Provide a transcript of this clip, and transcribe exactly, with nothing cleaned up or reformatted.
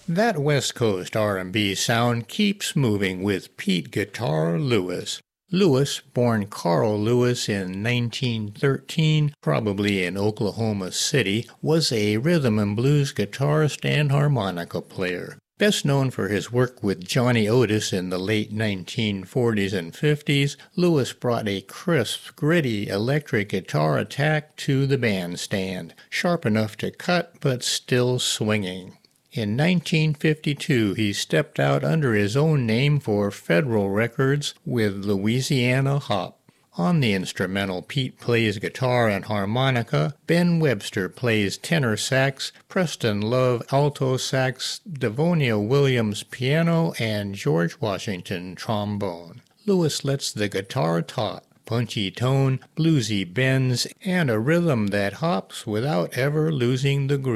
That West Coast R and B sound keeps moving with Pete Guitar Lewis. Lewis, born Carl Lewis in nineteen thirteen, probably in Oklahoma City, was a rhythm and blues guitarist and harmonica player. Best known for his work with Johnny Otis in the late nineteen forties and fifties, Lewis brought a crisp, gritty electric guitar attack to the bandstand, sharp enough to cut but still swinging. In nineteen fifty-two, he stepped out under his own name for Federal Records with Louisiana Hop. On the instrumental, Pete plays guitar and harmonica, Ben Webster plays tenor sax, Preston Love alto sax, Devonia Williams piano, and George Washington trombone. Lewis lets the guitar talk, punchy tone, bluesy bends, and a rhythm that hops without ever losing the groove.